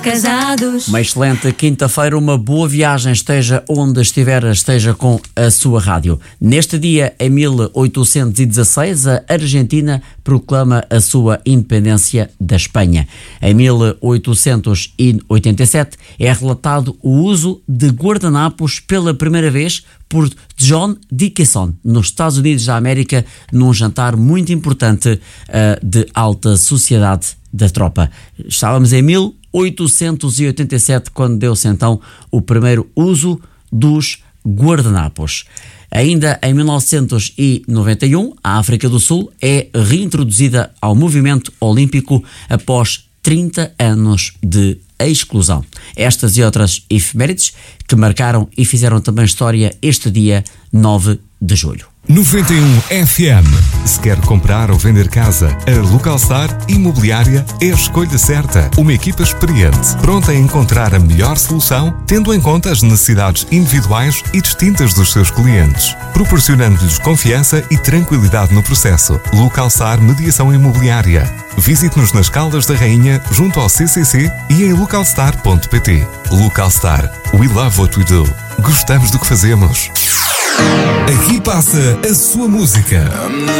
casados. Uma excelente quinta-feira, uma boa viagem, esteja onde estiver, esteja com a sua rádio. Neste dia, em 1816, a Argentina proclama a sua independência da Espanha. Em 1887, é relatado o uso de guardanapos pela primeira vez por John Dickinson, nos Estados Unidos da América, num jantar muito importante de alta sociedade da tropa. Estávamos em 1887, quando deu-se então o primeiro uso dos guardanapos. Ainda em 1991, a África do Sul é reintroduzida ao movimento olímpico após 30 anos de exclusão. Estas e outras efemérides que marcaram e fizeram também história este dia 9 de julho. 91 FM. Se quer comprar ou vender casa, a Localstar Imobiliária é a escolha certa. Uma equipa experiente, pronta a encontrar a melhor solução, tendo em conta as necessidades individuais e distintas dos seus clientes, proporcionando-lhes confiança e tranquilidade no processo. Localstar Mediação Imobiliária. Visite-nos nas Caldas da Rainha, junto ao CCC e em localstar.pt. Localstar. We love what we do. Gostamos do que fazemos. Aqui passa a sua música.